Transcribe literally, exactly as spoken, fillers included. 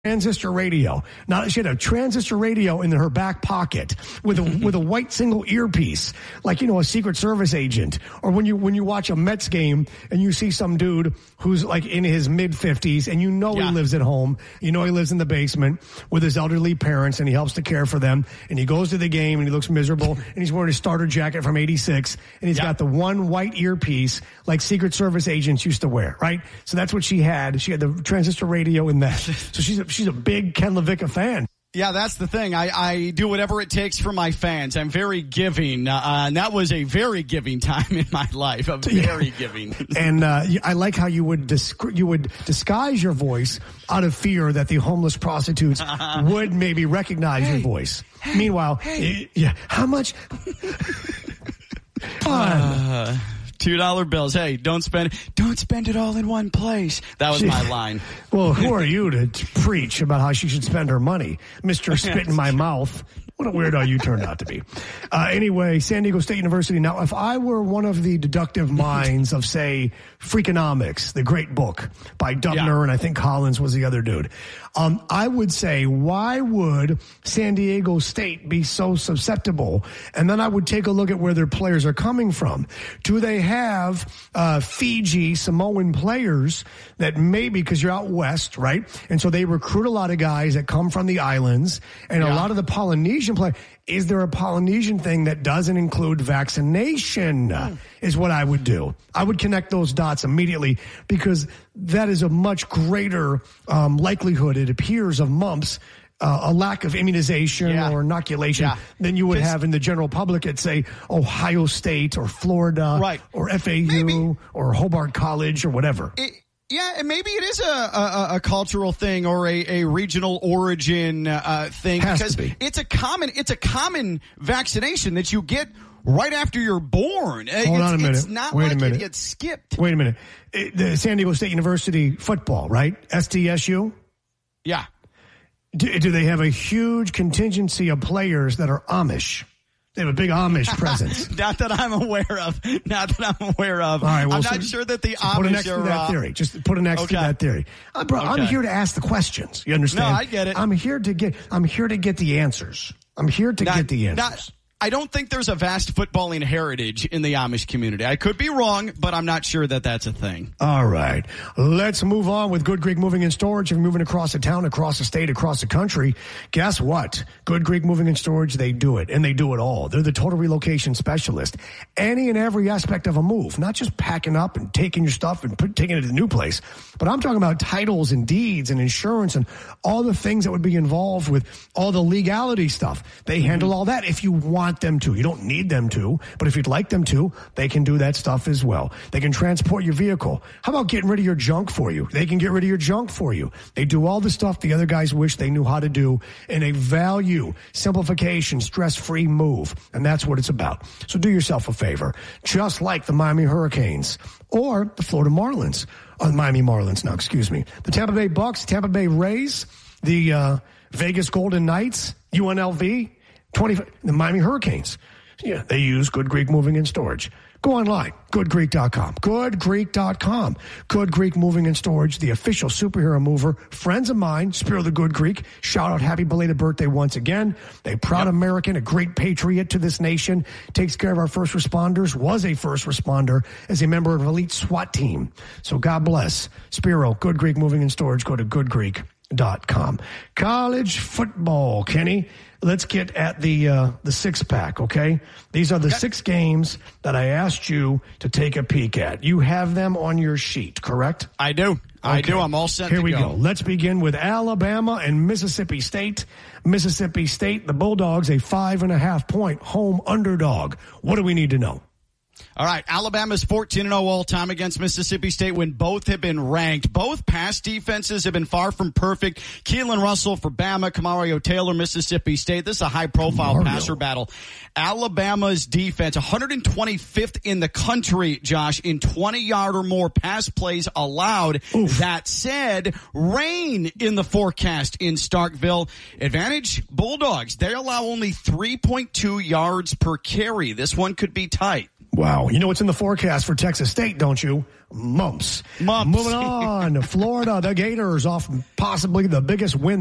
transistor radio. Now she had a transistor radio in her back pocket with a with a white single earpiece, like, you know, a Secret Service agent. Or when you when you watch a Mets game and you see some dude who's like in his mid fifties and you know yeah. he lives at home, you know he lives in the basement with his elderly parents and he helps to care for them, and he goes to the game and he looks miserable and he's wearing his starter jacket from eighty-six and he's yeah. got the one white earpiece like Secret Service agents used to wear, right? So that's what she had. She had the transistor radio in that. So she's a She's a big Ken LaVicka fan. Yeah, that's the thing. I, I do whatever it takes for my fans. I'm very giving, uh, and that was a very giving time in my life. A very yeah. giving. And uh, I like how you would disc- you would disguise your voice out of fear that the homeless prostitutes would maybe recognize hey, your voice. Hey, Meanwhile, hey. yeah, how much? Fun. Uh, Two dollar bills. Hey, don't spend don't spend it all in one place. That was she, my line. Well, who are you to t- preach about how she should spend her money, Mister Spit in my mouth? What a weirdo you turned out to be. Uh, anyway, San Diego State University. Now, if I were one of the deductive minds of, say, Freakonomics, the great book by Dubner, yeah. and I think Collins was the other dude, um, I would say, why would San Diego State be so susceptible? And then I would take a look at where their players are coming from. Do they have uh, Fiji, Samoan players that maybe, because you're out west, right? And so they recruit a lot of guys that come from the islands, and yeah. a lot of the Polynesian play. Is there a Polynesian thing that doesn't include vaccination mm. is what I would do. I would connect those dots immediately because that is a much greater um, likelihood, it appears, of mumps, uh, a lack of immunization yeah. or inoculation yeah. than you would have in the general public at, say, Ohio State or Florida right. or F A U Maybe. or Hobart College or whatever. It- Yeah, and maybe it is a, a, a cultural thing or a, a regional origin uh, thing Has because to be. it's a common it's a common vaccination that you get right after you're born. Hold it's, on a minute. It's not Wait like a minute. it gets skipped. Wait a minute. It, the San Diego State University football, right? S D S U? Yeah. Do, do they have a huge contingency of players that are Amish? They have a big Amish presence. Not that I'm aware of. Not that I'm aware of. All right, well, I'm so, not sure that the so Amish put an X are, to that uh, theory. Just put an X okay. to that theory. Uh, bro, okay. I'm here to ask the questions. You understand? No, I get it. I'm here to get. I'm here to get the answers. I'm here to not, get the answers. Not, I don't think there's a vast footballing heritage in the Amish community. I could be wrong, but I'm not sure that that's a thing. All right. Let's move on with Good Greek Moving and Storage. If you're moving across the town, across the state, across the country, guess what? Good Greek Moving and Storage, they do it, and they do it all. They're the total relocation specialist. Any and every aspect of a move, not just packing up and taking your stuff and put, taking it to the new place, but I'm talking about titles and deeds and insurance and all the things that would be involved with all the legality stuff. They handle all that if you want them to. You don't need them to, but if you'd like them to, they can do that stuff as well. They can transport your vehicle. How about getting rid of your junk for you? They can get rid of your junk for you. They do all the stuff the other guys wish they knew how to do in a value, simplification, stress-free move. And that's what it's about. So do yourself a favor. Just like the Miami Hurricanes or the Florida Marlins. Uh, Miami Marlins, no, excuse me. The Tampa Bay Bucks, Tampa Bay Rays, the uh, Vegas Golden Knights, U N L V, twenty the Miami Hurricanes. Yeah, they use Good Greek Moving and Storage. Go online, good greek dot com. good greek dot com. Good Greek Moving and Storage, the official superhero mover. Friends of mine, Spiro the Good Greek. Shout out, happy belated birthday once again. A proud yep. American, a great patriot to this nation. Takes care of our first responders, was a first responder as a member of an elite SWAT team. So God bless. Spiro, Good Greek Moving and Storage. Go to good greek dot com. College football, Kenny. Let's get at the uh, the six pack, okay? These are the okay. six games that I asked you to take a peek at. You have them on your sheet, correct? I do. Okay. I do. I'm all set Here to we go. go. Let's begin with Alabama and Mississippi State. Mississippi State, the Bulldogs, a five and a half point home underdog. What do we need to know? All right, Alabama's fourteen and oh all-time against Mississippi State when both have been ranked. Both pass defenses have been far from perfect. Keelan Russell for Bama, Kamario Taylor, Mississippi State. This is a high-profile Kamario. passer battle. Alabama's defense, one hundred twenty-fifth in the country, Josh, in twenty-yard or more pass plays allowed. Oof. That said, rain in the forecast in Starkville. Advantage, Bulldogs. They allow only three point two yards per carry. This one could be tight. Wow. You know what's in the forecast for Texas State, don't you? Mumps. Mumps. Moving on. Florida, the Gators off possibly the biggest win